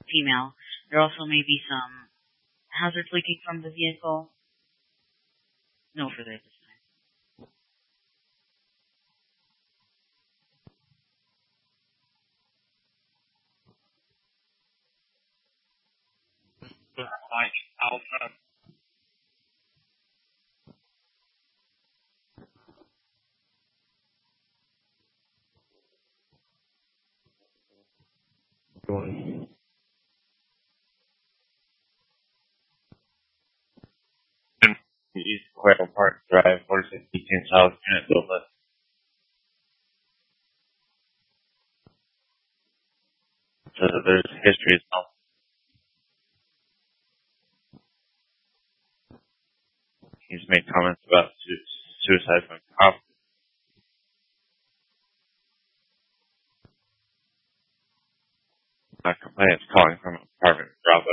female. There also may be some hazards leaking from the vehicle. No further at this time. Mike Alpha. East Quail Park Drive, 4618 South, Canada. So there's history as well. He's made comments about suicide from cop. Complaints calling from apartment Bravo